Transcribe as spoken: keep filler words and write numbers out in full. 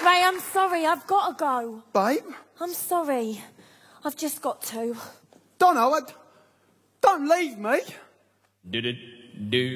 Ray, I'm sorry. I've got to go. Babe? I'm sorry. I've just got to. Donna, I... don't leave me. Do do do.